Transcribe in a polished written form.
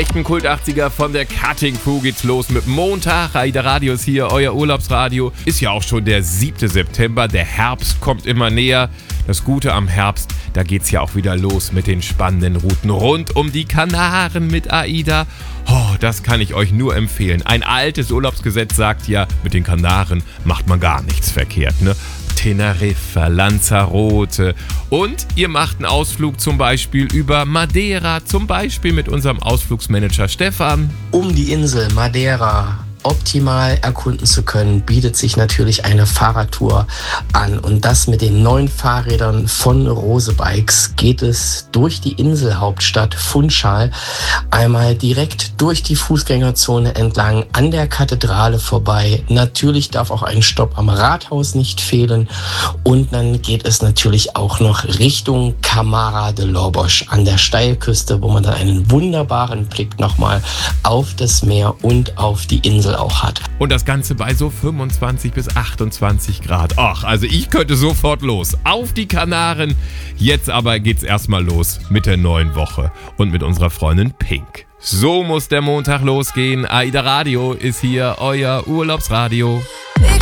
Echten Kult 80er von der Cutting Crew geht's los mit Montag. AIDA Radio ist hier, euer Urlaubsradio. Ist ja auch schon der 7. September. Der Herbst kommt immer näher. Das Gute am Herbst, da geht's ja auch wieder los mit den spannenden Routen rund um die Kanaren mit AIDA. Oh, das kann ich euch nur empfehlen. Ein altes Urlaubsgesetz sagt ja, mit den Kanaren macht man gar nichts verkehrt, ne? Teneriffa, Lanzarote und ihr macht einen Ausflug zum Beispiel über Madeira, zum Beispiel mit unserem Ausflugsmanager Stefan. Um die Insel Madeira optimal erkunden zu können, bietet sich natürlich eine Fahrradtour an. Und das mit den 9 Fahrrädern von Rose Bikes geht es durch die Inselhauptstadt Funchal, einmal direkt durch die Fußgängerzone entlang, an der Kathedrale vorbei. Natürlich darf auch ein Stopp am Rathaus nicht fehlen. Und dann geht es natürlich auch noch Richtung Camara de Lobos an der Steilküste, wo man dann einen wunderbaren Blick nochmal auf das Meer und auf die Insel auch hat. Und das Ganze bei so 25 bis 28 Grad. Ach, also ich könnte sofort los. Auf die Kanaren. Jetzt aber geht's erstmal los mit der neuen Woche und mit unserer Freundin Pink. So muss der Montag losgehen. AIDA Radio ist hier, euer Urlaubsradio.